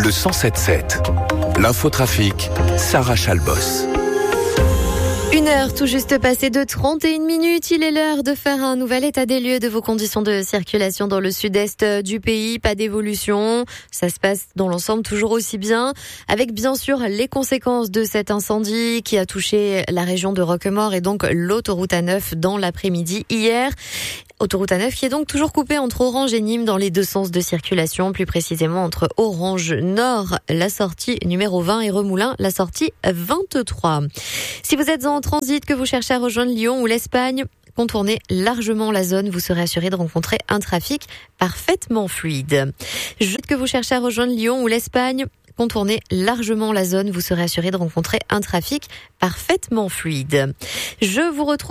le 107.7. L'infotrafic, Sarah Chalbos. 1h tout juste passée de 31 minutes. Il est l'heure de faire un nouvel état des lieux de vos conditions de circulation dans le sud-est du pays. Pas d'évolution. Ça se passe dans l'ensemble toujours aussi bien. Avec bien sûr les conséquences de cet incendie qui a touché la région de Roquemaure et donc l'autoroute A9 dans l'après-midi hier. Autoroute A9 qui est donc toujours coupée entre Orange et Nîmes dans les deux sens de circulation, plus précisément entre Orange Nord, la sortie numéro 20 et Remoulins, la sortie 23. Si vous êtes en transit, que vous cherchez à rejoindre Lyon ou l'Espagne, contournez largement la zone, vous serez assuré de rencontrer un trafic parfaitement fluide. Que vous cherchez à rejoindre Lyon ou l'Espagne, contournez largement la zone, vous serez assuré de rencontrer un trafic parfaitement fluide. Je vous retrouve